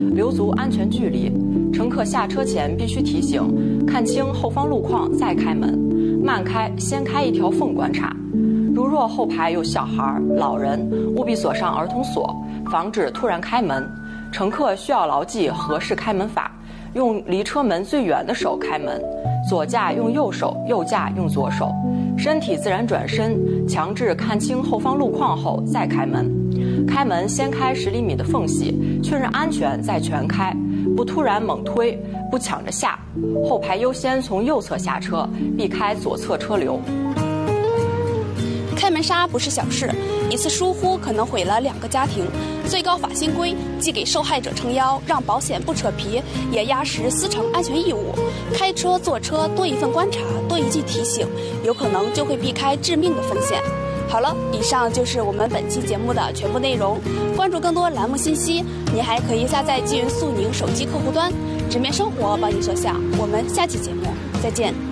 留足安全距离。乘客下车前必须提醒，看清后方路况再开门，慢开，先开一条缝观察。如若后排有小孩、老人，务必锁上儿童锁，防止突然开门。乘客需要牢记合适开门法，用离车门最远的手开门，左驾用右手，右驾用左手，身体自然转身，强制看清后方路况后再开门。开门先开10厘米的缝隙，确认安全再全开，不突然猛推，不抢着下。后排优先从右侧下车，避开左侧车流。 开门杀不是小事，一次疏忽可能毁了2个家庭。最高法新规，既给受害者撑腰，让保险不扯皮，也压实司乘安全义务。开车坐车多一份观察，多一句提醒，有可能就会避开致命的风险。好了，以上就是我们本期节目的全部内容。关注更多栏目信息，您还可以下载纪云速宁手机客户端，直面生活帮你所想。我们下期节目再见。